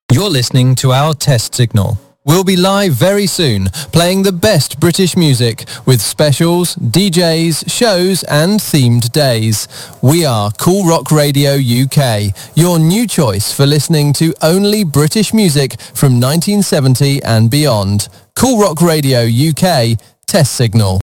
You're listening to our test signal. We'll be live very soon, playing the best British music with specials, DJs, shows and themed days. We are Cool Rock Radio UK, your new choice for listening to only British music from 1970 and beyond. Cool Rock Radio UK, test signal.